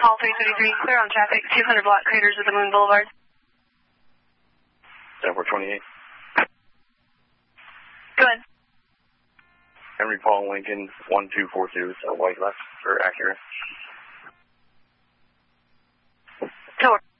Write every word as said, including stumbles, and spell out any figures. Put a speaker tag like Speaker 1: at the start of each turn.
Speaker 1: Hall three thirty-three, clear on traffic, two hundred block craters of the Moon Boulevard.
Speaker 2: Denver twenty-eight.
Speaker 1: Go ahead.
Speaker 2: Henry Paul Lincoln, one two four two, so white left for accurate.
Speaker 1: Tour.